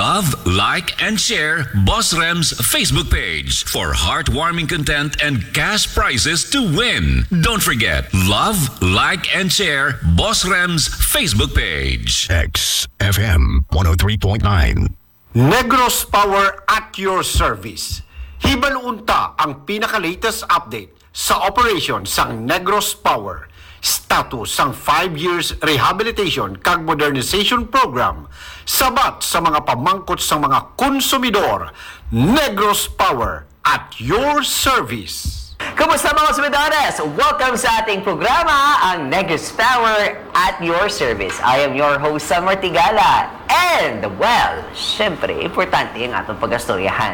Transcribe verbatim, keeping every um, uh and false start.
Love, like, and share Boss Rem's Facebook page for heartwarming content and cash prizes to win. Don't forget, love, like, and share Boss Rem's Facebook page. X F M one oh three point nine. Negros Power at your service. Hibalunta ang pinaka-latest update sa operation sang Negros Power. Status sang five years rehabilitation kag modernization program. Sabat sa mga pamangkot sang mga konsumidor. Negros Power at your service. Kumusta mga sumidores? Welcome sa ating programa, ang Negros Power at your service. I am your host, Sam Martigala. And, well, syempre, importante ang atong pag-astoryahan.